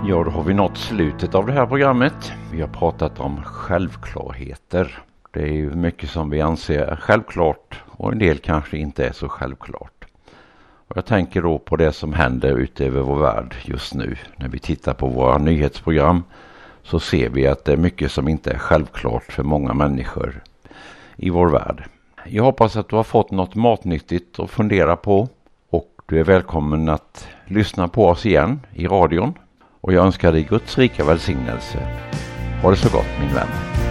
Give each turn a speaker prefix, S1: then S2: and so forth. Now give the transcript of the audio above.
S1: Ja, då har vi nått slutet av det här programmet. Vi har pratat om självklarheter. Det är ju mycket som vi anser är självklart och en del kanske inte är så självklart. Och jag tänker då på det som händer ute över vår värld just nu. När vi tittar på våra nyhetsprogram så ser vi att det är mycket som inte är självklart för många människor i vår värld. Jag hoppas att du har fått något matnyttigt att fundera på och du är välkommen att lyssna på oss igen i radion. Och jag önskar dig Guds rika välsignelse. Ha det så gott min vän.